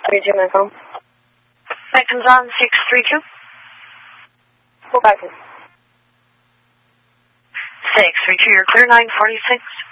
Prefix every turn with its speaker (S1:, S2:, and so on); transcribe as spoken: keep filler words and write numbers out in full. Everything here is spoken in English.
S1: three two, my phone.
S2: Victims on six three two.
S1: Go back to
S2: six three two, you're clear, nine forty-six.